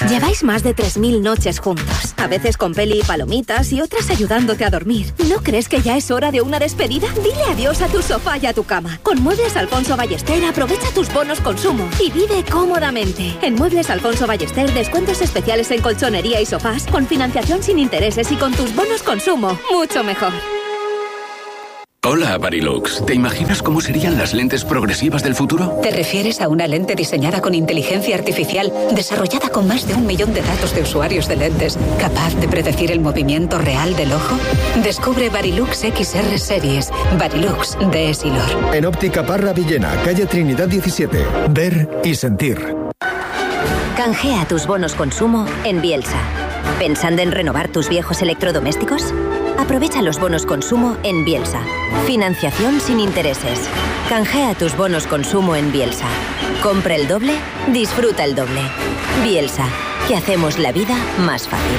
Lleváis más de 3000 noches juntos, a veces con peli y palomitas y otras ayudándote a dormir. ¿No crees que ya es hora de una despedida? Dile adiós a tu sofá y a tu cama. Con Muebles Alfonso Ballester aprovecha tus bonos consumo y vive cómodamente. En Muebles Alfonso Ballester descuentos especiales en colchonería y sofás, con financiación sin intereses y con tus bonos consumo. Mucho mejor. Hola, Varilux. ¿Te imaginas cómo serían las lentes progresivas del futuro? ¿Te refieres a una lente diseñada con inteligencia artificial, desarrollada con más de 1 millón de datos de usuarios de lentes, capaz de predecir el movimiento real del ojo? Descubre Varilux XR Series. Varilux de Essilor. En Óptica Parra Villena, calle Trinidad 17. Ver y sentir. Canjea tus bonos consumo en Bielsa. ¿Pensando en renovar tus viejos electrodomésticos? Aprovecha los bonos consumo en Bielsa. Financiación sin intereses. Canjea tus bonos consumo en Bielsa. Compra el doble, disfruta el doble. Bielsa, que hacemos la vida más fácil.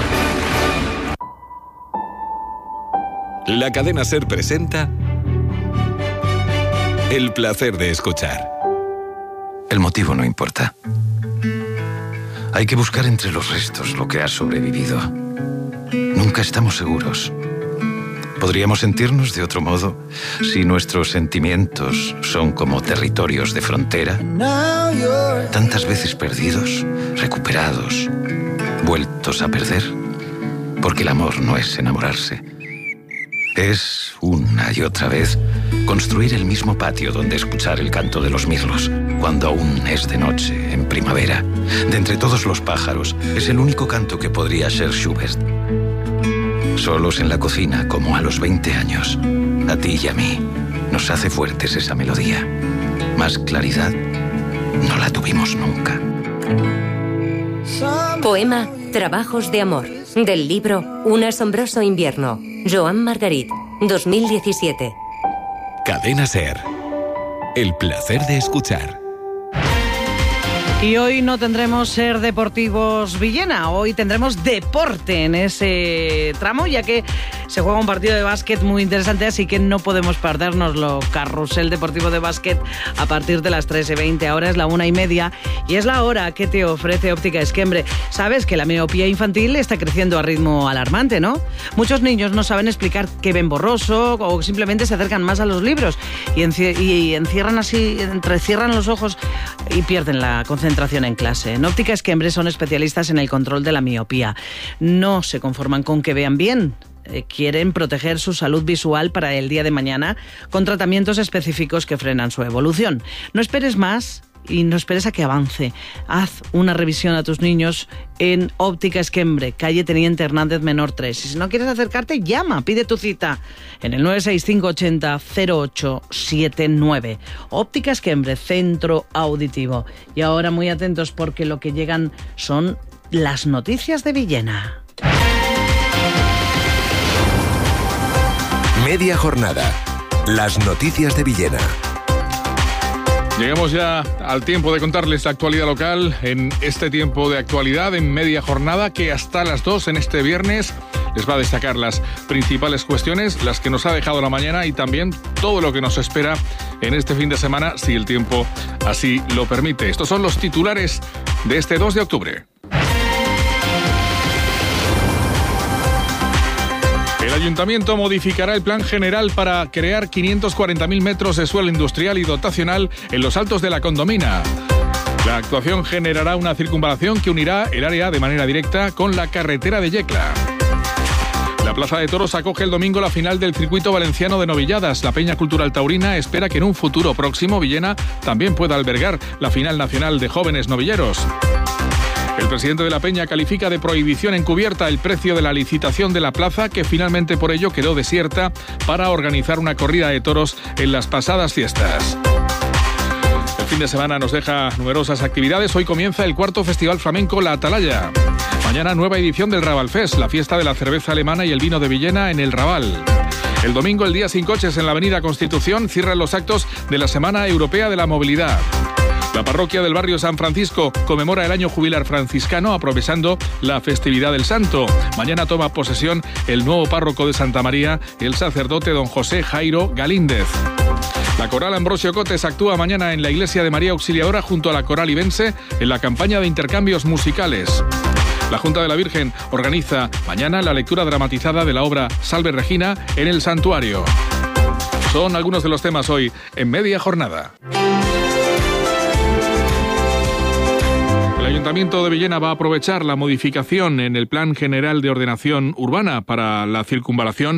La cadena SER presenta El placer de escuchar. El motivo no importa. Hay que buscar entre los restos lo que ha sobrevivido. Nunca estamos seguros. Podríamos sentirnos de otro modo si nuestros sentimientos son como territorios de frontera, tantas veces perdidos, recuperados, vueltos a perder, porque el amor no es enamorarse. Es, una y otra vez, construir el mismo patio donde escuchar el canto de los mirlos, cuando aún es de noche, en primavera. De entre todos los pájaros, es el único canto que podría ser Schubert. Solos en la cocina, como a los 20 años. A ti y a mí nos hace fuertes esa melodía. Más claridad no la tuvimos nunca. Poema Trabajos de amor, del libro Un asombroso invierno, Joan Margarit, 2017. Cadena SER. El placer de escuchar. Y hoy no tendremos SER Deportivos Villena, hoy tendremos deporte en ese tramo, ya que se juega un partido de básquet muy interesante, así que no podemos perdernoslo. Carrusel deportivo de básquet a partir de las 13:20, ahora es la 1:30 y es la hora que te ofrece Óptica Esquembre. Sabes que la miopía infantil está creciendo a ritmo alarmante, ¿no? Muchos niños no saben explicar que ven borroso o simplemente se acercan más a los libros y entrecierran los ojos y pierden la concentración en clase. En Óptica Esquembre son especialistas en el control de la miopía. No se conforman con que vean bien. Quieren proteger su salud visual para el día de mañana con tratamientos específicos que frenan su evolución. No esperes más y no esperes a que avance. Haz una revisión a tus niños en Óptica Esquembre, calle Teniente Hernández Menor 3. Y si no quieres acercarte, llama, pide tu cita en el 965 80 0879. Óptica Esquembre, centro auditivo. Y ahora muy atentos porque lo que llegan son las noticias de Villena. Media jornada. Las noticias de Villena. Llegamos ya al tiempo de contarles la actualidad local en este tiempo de actualidad en media jornada que hasta las 2 en este viernes les va a destacar las principales cuestiones, las que nos ha dejado la mañana y también todo lo que nos espera en este fin de semana si el tiempo así lo permite. Estos son los titulares de este 2 de octubre. El Ayuntamiento modificará el plan general para crear 540.000 metros de suelo industrial y dotacional en los Altos de la Condomina. La actuación generará una circunvalación que unirá el área de manera directa con la carretera de Yecla. La Plaza de Toros acoge el domingo la final del circuito valenciano de novilladas. La Peña Cultural Taurina espera que en un futuro próximo Villena también pueda albergar la final nacional de jóvenes novilleros. El presidente de la Peña califica de prohibición encubierta el precio de la licitación de la plaza, que finalmente por ello quedó desierta para organizar una corrida de toros en las pasadas fiestas. El fin de semana nos deja numerosas actividades. Hoy comienza el 4º Festival Flamenco La Atalaya. Mañana nueva edición del Raval Fest, la fiesta de la cerveza alemana y el vino de Villena en el Raval. El domingo el Día Sin Coches en la Avenida Constitución cierran los actos de la Semana Europea de la Movilidad. La parroquia del barrio San Francisco conmemora el año jubilar franciscano aprovechando la festividad del santo. Mañana toma posesión el nuevo párroco de Santa María, el sacerdote don José Jairo Galíndez. La coral Ambrosio Cotes actúa mañana en la iglesia de María Auxiliadora junto a la coral Ibense en la campaña de intercambios musicales. La Junta de la Virgen organiza mañana la lectura dramatizada de la obra Salve Regina en el Santuario. Son algunos de los temas hoy en Media Jornada. El Ayuntamiento de Villena va a aprovechar la modificación en el Plan General de Ordenación Urbana para la circunvalación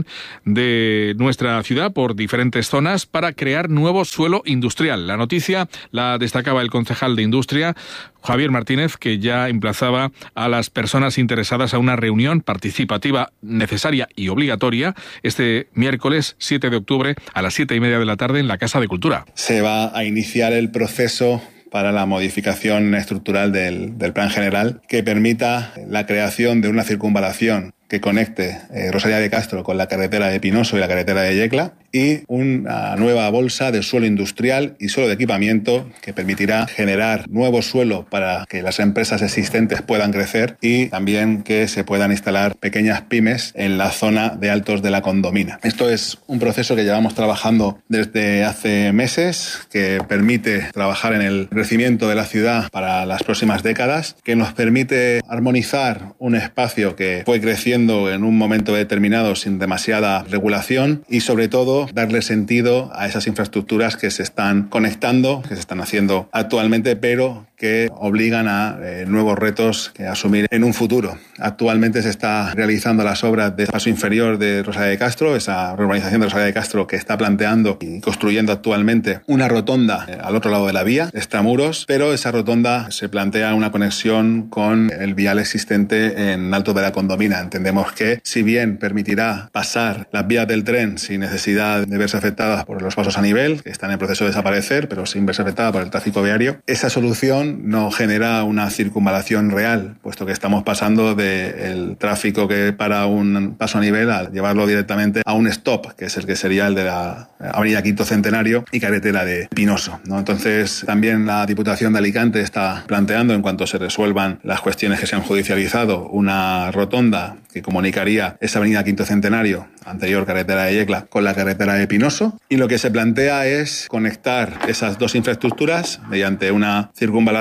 de nuestra ciudad por diferentes zonas para crear nuevo suelo industrial. La noticia la destacaba el concejal de Industria, Javier Martínez, que ya emplazaba a las personas interesadas a una reunión participativa necesaria y obligatoria este miércoles 7 de octubre a las 7:30 de la tarde en la Casa de Cultura. Se va a iniciar el proceso para la modificación estructural del Plan General que permita la creación de una circunvalación que conecte Rosalía de Castro con la carretera de Pinoso y la carretera de Yecla, y una nueva bolsa de suelo industrial y suelo de equipamiento que permitirá generar nuevo suelo para que las empresas existentes puedan crecer y también que se puedan instalar pequeñas pymes en la zona de Altos de la Condomina. Esto es un proceso que llevamos trabajando desde hace meses, que permite trabajar en el crecimiento de la ciudad para las próximas décadas, que nos permite armonizar un espacio que fue creciendo en un momento determinado sin demasiada regulación y sobre todo darle sentido a esas infraestructuras que se están conectando, que se están haciendo actualmente, pero que obligan a nuevos retos que asumir en un futuro. Actualmente se está realizando las obras de paso inferior de Rosalía de Castro, esa reurbanización de Rosalía de Castro que está planteando y construyendo actualmente una rotonda al otro lado de la vía, extramuros, pero esa rotonda se plantea una conexión con el vial existente en Altos de la Condomina. Entendemos que, si bien permitirá pasar las vías del tren sin necesidad de verse afectadas por los pasos a nivel, que están en proceso de desaparecer, pero sin verse afectada por el tráfico viario, esa solución no genera una circunvalación real, puesto que estamos pasando del tráfico que para un paso a nivel a llevarlo directamente a un stop, que es el que sería el de la Avenida Quinto Centenario y carretera de Pinoso, ¿no? Entonces, también la Diputación de Alicante está planteando, en cuanto se resuelvan las cuestiones que se han judicializado, una rotonda que comunicaría esa Avenida Quinto Centenario, anterior carretera de Yecla, con la carretera de Pinoso, y lo que se plantea es conectar esas dos infraestructuras mediante una circunvalación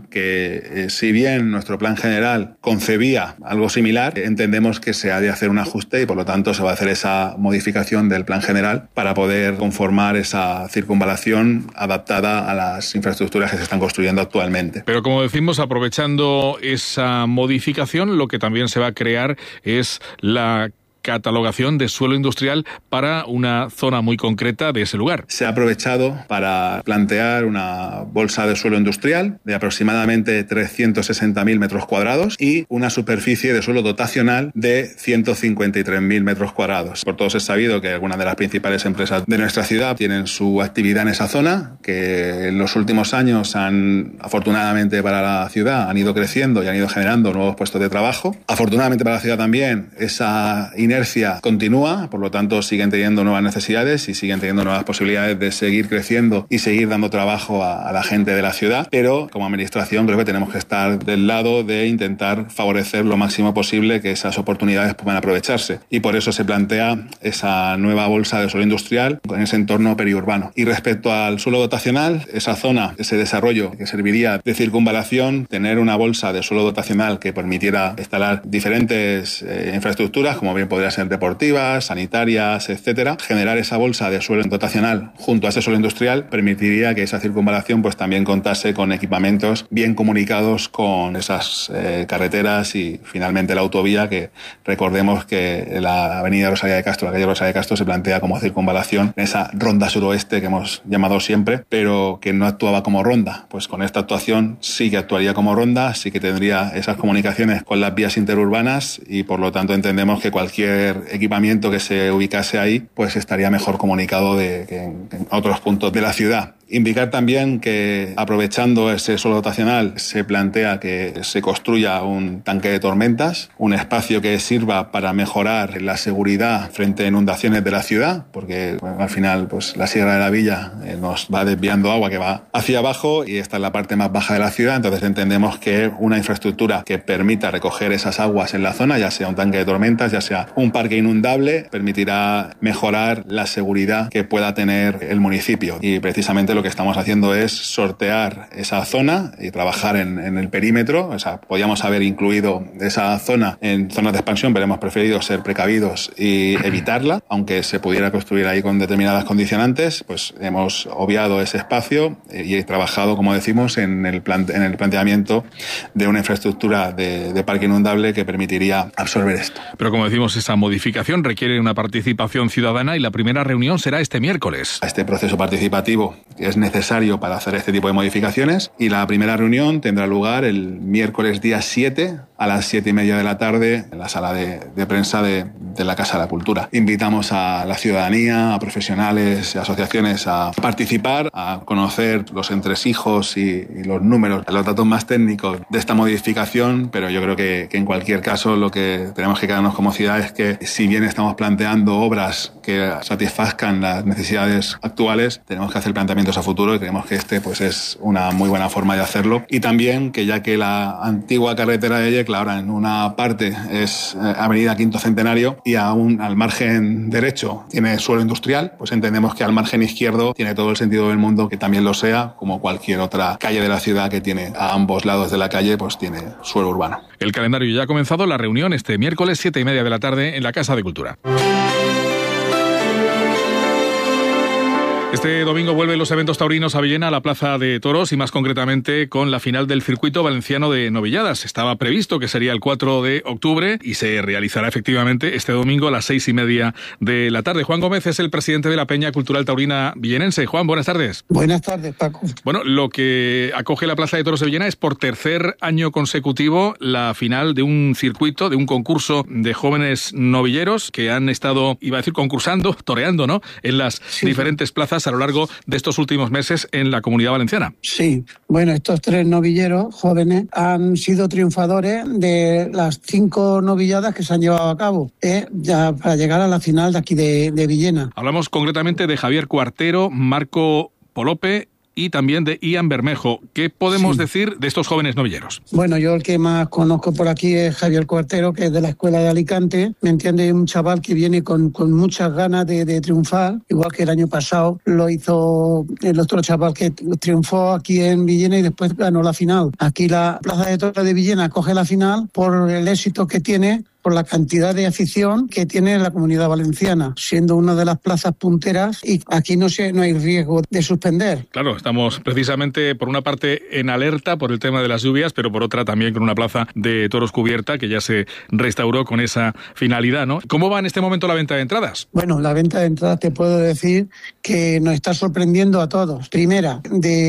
que, si bien nuestro plan general concebía algo similar, entendemos que se ha de hacer un ajuste y por lo tanto se va a hacer esa modificación del plan general para poder conformar esa circunvalación adaptada a las infraestructuras que se están construyendo actualmente. Pero como decimos, aprovechando esa modificación, lo que también se va a crear es la catalogación de suelo industrial para una zona muy concreta de ese lugar. Se ha aprovechado para plantear una bolsa de suelo industrial de aproximadamente 360.000 metros cuadrados y una superficie de suelo dotacional de 153.000 metros cuadrados. Por todos es sabido que algunas de las principales empresas de nuestra ciudad tienen su actividad en esa zona, que en los últimos años afortunadamente para la ciudad, han ido creciendo y han ido generando nuevos puestos de trabajo. Afortunadamente para la ciudad también, esa inercia continúa, por lo tanto siguen teniendo nuevas necesidades y siguen teniendo nuevas posibilidades de seguir creciendo y seguir dando trabajo a la gente de la ciudad, pero como administración creo que tenemos que estar del lado de intentar favorecer lo máximo posible que esas oportunidades puedan aprovecharse, y por eso se plantea esa nueva bolsa de suelo industrial en ese entorno periurbano. Y respecto al suelo dotacional, esa zona, ese desarrollo que serviría de circunvalación, tener una bolsa de suelo dotacional que permitiera instalar diferentes infraestructuras, como bien podría ser deportivas, sanitarias, etcétera. Generar esa bolsa de suelo dotacional junto a ese suelo industrial permitiría que esa circunvalación pues también contase con equipamientos bien comunicados con esas carreteras y finalmente la autovía, que recordemos que la avenida Rosalía de Castro, la calle Rosalía de Castro, se plantea como circunvalación en esa ronda suroeste que hemos llamado siempre, pero que no actuaba como ronda. Pues con esta actuación sí que actuaría como ronda, sí que tendría esas comunicaciones con las vías interurbanas y por lo tanto entendemos que cualquier equipamiento que se ubicase ahí pues estaría mejor comunicado que en otros puntos de la ciudad. Indicar también que, aprovechando ese suelo dotacional, se plantea que se construya un tanque de tormentas, un espacio que sirva para mejorar la seguridad frente a inundaciones de la ciudad, porque al final pues la Sierra de la Villa nos va desviando agua que va hacia abajo y esta es la parte más baja de la ciudad, entonces entendemos que una infraestructura que permita recoger esas aguas en la zona, ya sea un tanque de tormentas, ya sea un parque inundable, permitirá mejorar la seguridad que pueda tener el municipio, y precisamente lo lo que estamos haciendo es sortear esa zona y trabajar en el perímetro. O sea, podíamos haber incluido esa zona en zonas de expansión, pero hemos preferido ser precavidos y evitarla, aunque se pudiera construir ahí con determinadas condicionantes, pues hemos obviado ese espacio y he trabajado, como decimos, en el planteamiento de una infraestructura de parque inundable que permitiría absorber esto. Pero como decimos, esa modificación requiere una participación ciudadana y la primera reunión será este miércoles. Este proceso participativo es necesario para hacer este tipo de modificaciones y la primera reunión tendrá lugar el miércoles día 7 a las 7:30 de la tarde en la sala de prensa de la Casa de la Cultura. Invitamos a la ciudadanía, a profesionales y asociaciones a participar, a conocer los entresijos y los números, los datos más técnicos de esta modificación, pero yo creo que en cualquier caso lo que tenemos que quedarnos como ciudad es que si bien estamos planteando obras que satisfazcan las necesidades actuales, tenemos que hacer planteamientos a futuro y creemos que este pues es una muy buena forma de hacerlo. Y también que ya que la antigua carretera de Yecla ahora en una parte es Avenida Quinto Centenario y aún al margen derecho tiene suelo industrial, pues entendemos que al margen izquierdo tiene todo el sentido del mundo que también lo sea, como cualquier otra calle de la ciudad que tiene a ambos lados de la calle, pues tiene suelo urbano. El calendario ya ha comenzado, la reunión este miércoles 7:30 de la tarde en la Casa de Cultura. Este domingo vuelven los eventos taurinos a Villena, a la Plaza de Toros, y más concretamente con la final del circuito valenciano de novilladas. Estaba previsto que sería el 4 de octubre y se realizará efectivamente este domingo a las 6:30 de la tarde. Juan Gómez es el presidente de la Peña Cultural Taurina Villenense. Juan, buenas tardes. Buenas tardes, Paco. Bueno, lo que acoge la Plaza de Toros de Villena es por tercer año consecutivo la final de un circuito, de un concurso de jóvenes novilleros que han estado, iba a decir concursando, toreando, ¿no?, en las diferentes plazas a lo largo de estos últimos meses en la Comunidad Valenciana. Sí, bueno, estos 3 novilleros jóvenes han sido triunfadores de las 5 novilladas que se han llevado a cabo, ya para llegar a la final de aquí de Villena. Hablamos concretamente de Javier Cuartero, Marco Polope y también de Ian Bermejo. ¿Qué podemos decir de estos jóvenes novilleros? Bueno, yo el que más conozco por aquí es Javier Cuartero, que es de la Escuela de Alicante. ¿Me entiende? Un chaval que viene con muchas ganas de triunfar, igual que el año pasado lo hizo el otro chaval que triunfó aquí en Villena y después ganó la final. Aquí la Plaza de Toros de Villena coge la final por el éxito que tiene, por la cantidad de afición que tiene la Comunidad Valenciana, siendo una de las plazas punteras, y aquí no hay riesgo de suspender. Claro, estamos precisamente por una parte en alerta por el tema de las lluvias, pero por otra también con una plaza de toros cubierta que ya se restauró con esa finalidad, ¿no? ¿Cómo va en este momento la venta de entradas? Bueno, la venta de entradas te puedo decir que nos está sorprendiendo a todos. Primera,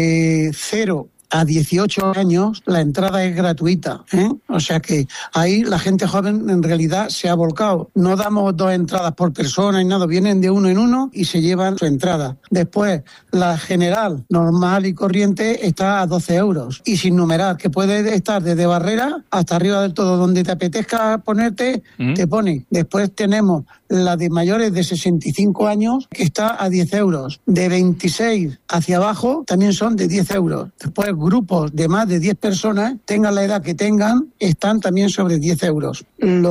de 0 a 18 años la entrada es gratuita, O sea que ahí la gente joven en realidad se ha volcado. No damos 2 entradas por persona y nada, vienen de uno en uno y se llevan su entrada. Después, la general, normal y corriente, está a 12 euros. Y sin numerar, que puede estar desde Barrera hasta arriba del todo, donde te apetezca ponerte, te pone. Después tenemos la de mayores de 65 años, que está a 10 euros. De 26 hacia abajo también son de 10 euros. Después, grupos de más de 10 personas, tengan la edad que tengan, están también sobre 10 euros.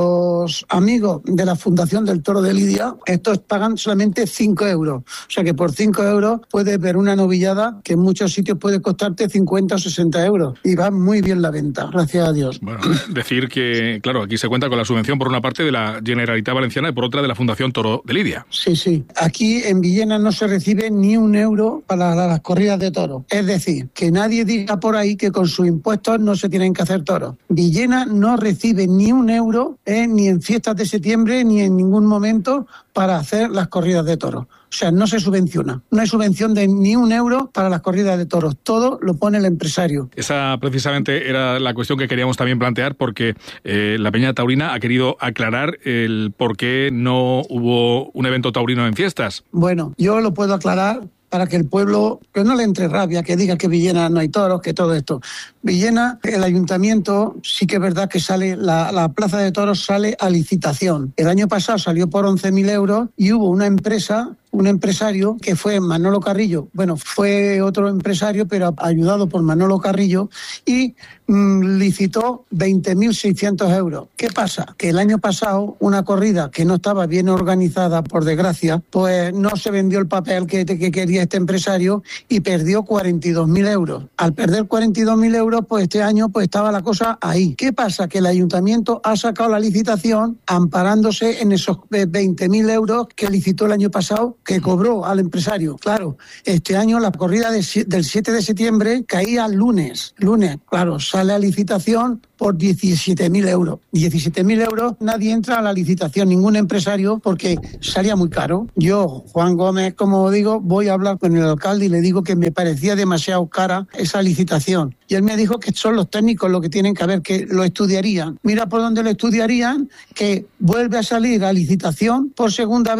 Los amigos de la Fundación del Toro de Lidia, estos pagan solamente 5 euros. O sea que por 5 euros puedes ver una novillada que en muchos sitios puede costarte 50 o 60 euros. Y va muy bien la venta, gracias a Dios. Bueno, decir que, claro, aquí se cuenta con la subvención por una parte de la Generalitat Valenciana y por otra de la Fundación Toro de Lidia. Sí, sí. Aquí en Villena no se recibe ni 1 euro para las corridas de toros. Es decir, que nadie diga por ahí que con sus impuestos no se tienen que hacer toros. Villena no recibe ni 1 euro, ni en fiestas de septiembre, ni en ningún momento para hacer las corridas de toros. O sea, no se subvenciona. No hay subvención de ni 1 euro para las corridas de toros. Todo lo pone el empresario. Esa precisamente era la cuestión que queríamos también plantear, porque la Peña Taurina ha querido aclarar el por qué no hubo un evento taurino en fiestas. Bueno, yo lo puedo aclarar para que el pueblo, que no le entre rabia, que diga que Villena no hay toros, que todo esto. Villena, el ayuntamiento, sí que es verdad que sale, la Plaza de Toros sale a licitación. El año pasado salió por 11.000 euros y hubo un empresario que fue Manolo Carrillo, bueno, fue otro empresario, pero ayudado por Manolo Carrillo, y licitó 20.600 euros. ¿Qué pasa? Que el año pasado una corrida que no estaba bien organizada, por desgracia, pues no se vendió el papel que quería este empresario y perdió 42.000 euros. Al perder 42.000 euros, pues este año pues estaba la cosa ahí. ¿Qué pasa? Que el ayuntamiento ha sacado la licitación amparándose en esos 20.000 euros que licitó el año pasado, que cobró al empresario. Claro, este año la corrida del 7 de septiembre caía lunes, claro, sale a licitación por 17.000 euros. 17.000 euros, nadie entra a la licitación, ningún empresario, porque salía muy caro. Yo, Juan Gómez, como digo, voy a hablar con el alcalde y le digo que me parecía demasiado cara esa licitación. Y él me dijo que son los técnicos los que tienen que ver, que lo estudiarían. Mira por dónde lo estudiarían, que vuelve a salir a licitación por segunda vez